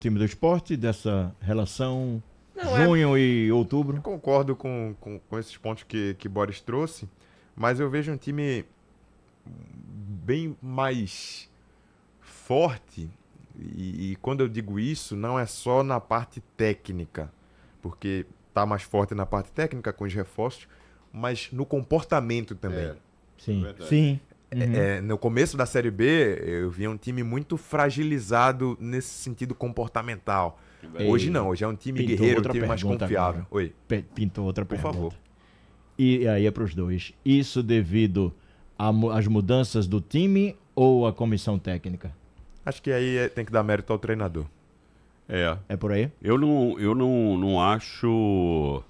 time do Sport, dessa relação Não, junho e outubro? Eu concordo com esses pontos que Boris trouxe, mas eu vejo um time bem mais forte, e quando eu digo isso, não é só na parte técnica, porque tá mais forte na parte técnica com os reforços, mas no comportamento também. Sim, verdade. sim. Uhum. No começo da Série B, eu via um time muito fragilizado nesse sentido comportamental. Hoje não, hoje é um time Pintou guerreiro, um outra time mais pergunta confiável. agora. Oi, Pintou outra por pergunta. favor. E aí é para os dois. Isso devido às mudanças do time ou à comissão técnica? Acho que aí tem que dar mérito ao treinador. É por aí? Eu não acho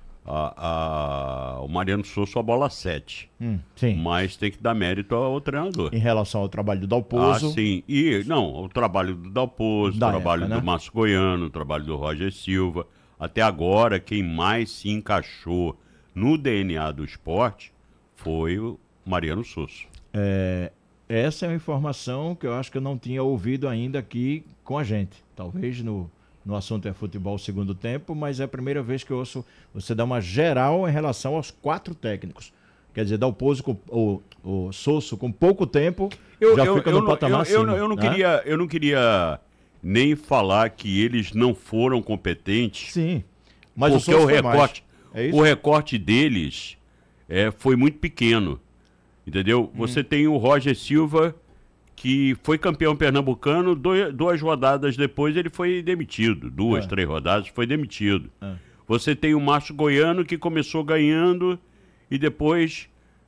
o Mariano Souza a bola 7. Sim. Mas tem que dar mérito ao treinador. Em relação ao trabalho do Dalpozo. Sim. E, não, o trabalho do Dalpozo, o Da trabalho época, né? do Márcio Goiano, o trabalho do Roger Silva. Até agora, quem mais se encaixou no DNA do esporte foi o Mariano Souza. Essa é uma informação que eu acho que eu não tinha ouvido ainda aqui com a gente. Talvez no assunto é futebol segundo tempo, mas é a primeira vez que eu ouço você dar uma geral em relação aos 4 técnicos. Quer dizer, Dalpozo o Sosso com pouco tempo já fica no patamar acima. Eu né? não queria nem falar que eles não foram competentes. Sim, mas porque o Sosso foi mais. É isso? o recorte deles foi muito pequeno. Entendeu? Você tem o Roger Silva, que foi campeão pernambucano, 2 rodadas depois ele foi demitido. 3 rodadas foi demitido. Você tem o Márcio Goiano, que começou ganhando e depois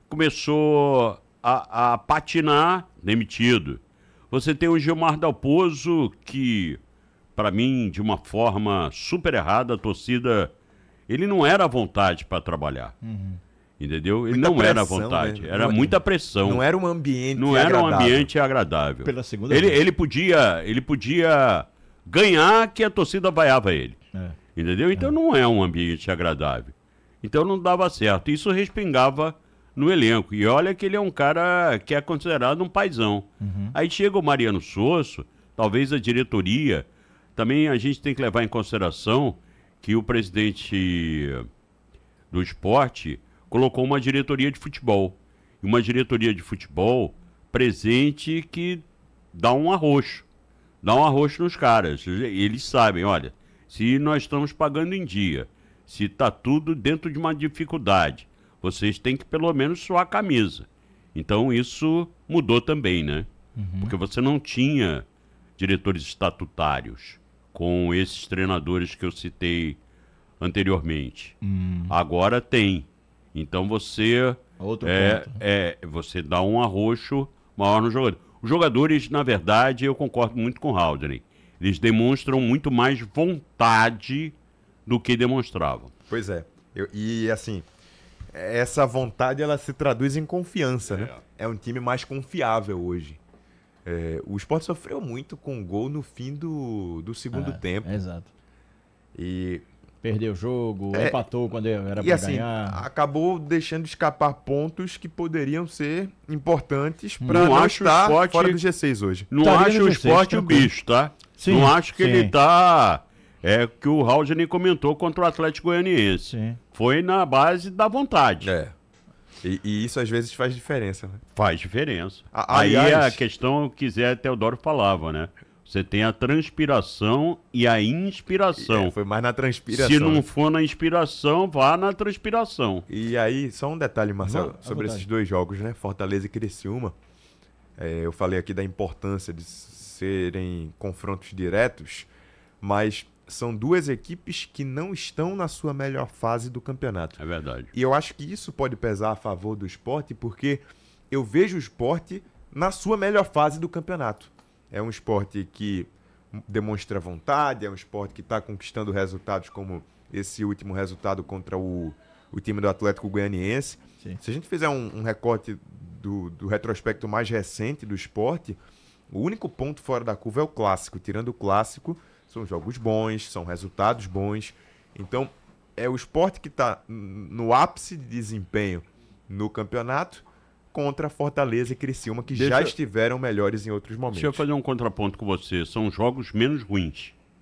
começou a patinar, demitido. Você tem o Gilmar Dalpozo, que, para mim, de uma forma super errada, a torcida, ele não era à vontade para trabalhar. Entendeu? Ele Muita não era à pressão, vontade. né? Era muita pressão. Não era um ambiente Não era um agradável. ambiente agradável. Pela segunda ele, vez. ele podia ganhar que a torcida vaiava ele. Entendeu? Então não é um ambiente agradável. Então não dava certo. Isso respingava no elenco. E olha que ele é um cara que é considerado um paizão. Aí chega o Mariano Souza, talvez a diretoria. Também a gente tem que levar em consideração que o presidente do esporte colocou uma diretoria de futebol. E uma diretoria de futebol presente que dá um arroxo. Dá um arroxo nos caras. Eles sabem, olha, se nós estamos pagando em dia, se está tudo dentro de uma dificuldade, vocês têm que pelo menos suar a camisa. Então isso mudou também, né? Porque você não tinha diretores estatutários com esses treinadores que eu citei anteriormente. Agora tem. Então você Outro ponto. você dá um arroxo maior no jogador. Os jogadores, na verdade, eu concordo muito com o Haldane. Eles demonstram muito mais vontade do que demonstravam. Pois é. E assim, essa vontade ela se traduz em confiança, né? É um time mais confiável hoje. O Sport sofreu muito com o gol no fim do segundo tempo. Exato. E Perdeu o jogo, empatou quando era E para assim, ganhar. acabou deixando escapar pontos que poderiam ser importantes para Não não acho o estar Sport- fora do G6 hoje. Não Estaria acho no o G6, esporte o tranquilo. bicho, tá? Sim, Não acho que sim. ele tá... que o Haldane comentou contra o Atlético Goianiense. Sim. Foi na base da vontade. E isso às vezes faz diferença, né? Faz diferença. Aliás- Aí a questão que Zé Teodoro falava, né? Você tem a transpiração e a inspiração. Foi mais na transpiração. Se não né? for na inspiração, vá na transpiração. E aí, só um detalhe, Marcelo, Não, à sobre vontade. esses 2 jogos, né? Fortaleza e Criciúma. Eu falei aqui da importância de serem confrontos diretos, mas são 2 equipes que não estão na sua melhor fase do campeonato. É verdade. E eu acho que isso pode pesar a favor do esporte, porque eu vejo o esporte na sua melhor fase do campeonato. É um esporte que demonstra vontade, é um esporte que está conquistando resultados como esse último resultado contra o time do Atlético Goianiense. Sim. Se a gente fizer um recorte do retrospecto mais recente do esporte, o único ponto fora da curva é o clássico. Tirando o clássico, são jogos bons, são resultados bons. Então, é o esporte que está no ápice de desempenho no campeonato contra Fortaleza e Criciúma, que já estiveram melhores em outros momentos. Deixa eu fazer um contraponto com você. São jogos menos ruins.